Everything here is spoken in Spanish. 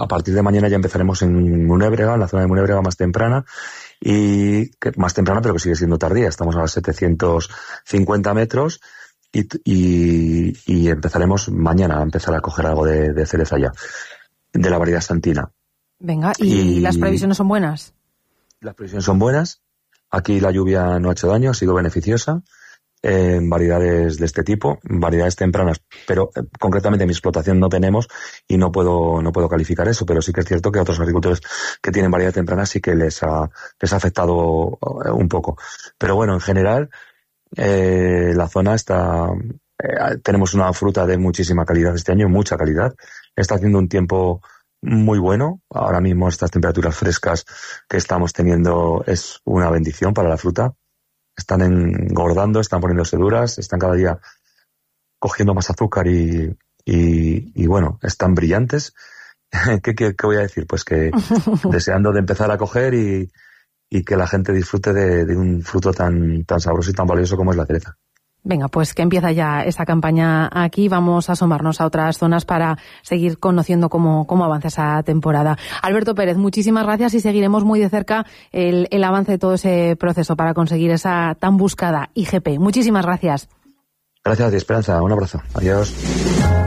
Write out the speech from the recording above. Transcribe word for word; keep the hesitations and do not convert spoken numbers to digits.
partir de mañana ya empezaremos en Munébrega, en la zona de Munébrega más temprana, y que, más temprana pero que sigue siendo tardía. Estamos a los setecientos cincuenta metros y, y, y empezaremos mañana a empezar a coger algo de, de cereza ya, de la variedad santina. Venga, ¿y, y las previsiones son buenas? Las previsiones son buenas. Aquí la lluvia no ha hecho daño, ha sido beneficiosa en variedades de este tipo, variedades tempranas, pero eh, concretamente en mi explotación no tenemos y no puedo no puedo calificar eso, pero sí que es cierto que a otros agricultores que tienen variedades tempranas sí que les ha les ha afectado eh, un poco. Pero bueno, en general eh, la zona está eh, tenemos una fruta de muchísima calidad este año, mucha calidad. Está haciendo un tiempo muy bueno. Ahora mismo estas temperaturas frescas que estamos teniendo es una bendición para la fruta. Están engordando, están poniéndose duras, están cada día cogiendo más azúcar y, y, y bueno, están brillantes. ¿Qué, qué, qué voy a decir? Pues que deseando de empezar a coger y, y que la gente disfrute de, de un fruto tan, tan sabroso y tan valioso como es la cereza. Venga, pues que empieza ya esa campaña aquí. Vamos a asomarnos a otras zonas para seguir conociendo cómo, cómo avanza esa temporada. Alberto Pérez, muchísimas gracias y seguiremos muy de cerca el, el avance de todo ese proceso para conseguir esa tan buscada I G P. Muchísimas gracias. Gracias a ti, Esperanza. Un abrazo. Adiós.